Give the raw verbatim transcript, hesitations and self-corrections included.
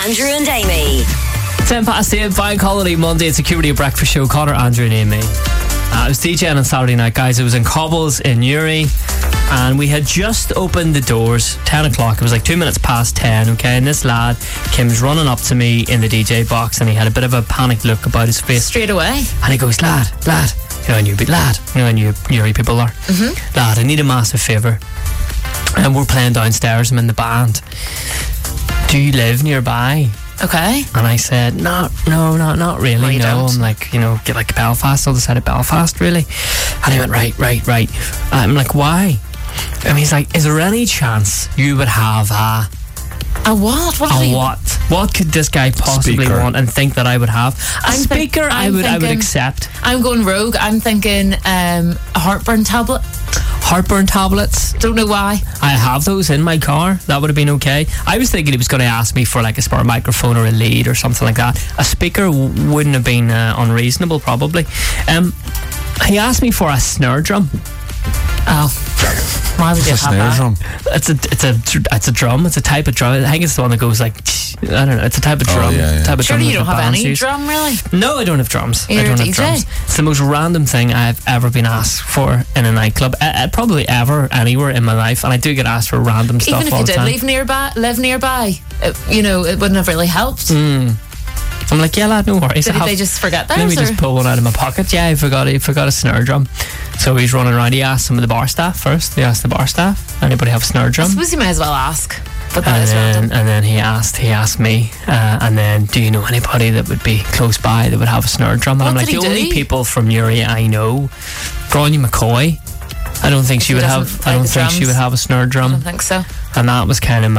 Andrew and Amy. ten past eight, Bank Holiday Monday. It's a Q Radio Breakfast Show. Connor, Andrew and Amy. Uh, I was DJing on Saturday night, guys. It was in Cobbles in Newry, and we had just opened the doors, ten o'clock. It was like two minutes past ten, okay? And this lad came running up to me in the D J box, and he had a bit of a panicked look about his face. Straight away. And he goes, lad, lad, you know, and you be lad, you know, and you Newry people are. Mm-hmm. Lad, I need a massive favour. And we're playing downstairs. I'm in the band. Do you live nearby? Okay. And I said, no, no, not not really. No, you no, don't. I'm like, you know, get like Belfast, other side of Belfast, really. And he went, right, right, right. I'm like, why? And he's like, is there any chance you would have a A what? What? a did he- what? What could this guy possibly Speaker. want and think that I would have? A I'm think- speaker, I I'm would, I would thinking- accept. I'm going rogue. I'm thinking um, a heartburn tablet. Heartburn tablets. Don't know why. I have those in my car. That would have been okay. I was thinking he was going to ask me for like a spare microphone or a lead or something like that. A speaker w- wouldn't have been uh, unreasonable, probably. Um, he asked me for a snare drum. Oh. Why would you It's a have snare that? drum. It's a it's a it's a drum. It's a type of drum. I think it's the one that goes like I don't know. It's a type of Oh, drum. yeah, yeah. Type of Surely drum you that don't have bands any use. drum, really? No, I don't have drums. You're I don't a have D J. drums. It's the most random thing I've ever been asked for in a nightclub. Uh, uh, probably ever anywhere in my life, and I do get asked for random stuff Even if all you the did time. live nearby, live nearby, it, you know, it wouldn't have really helped. Mm. I'm like, yeah, lad, no worries. Did I have- they just forget Let me theirs? just or- pull one out of my pocket. Yeah, I forgot he forgot a snare drum. So he's running around. He asked some of the bar staff first. He asked the bar staff, anybody have a snare I drum? suppose you may as well ask. But that And is then, random. and then he asked he asked me, uh, and then, do you know anybody that would be close by that would have a snare drum? And What I'm like, did the he only do? people from Newry I know, Grania McCoy. I don't think she He would doesn't have. play I don't the think she drums. would have a snare I drum. don't think so. And that was kind of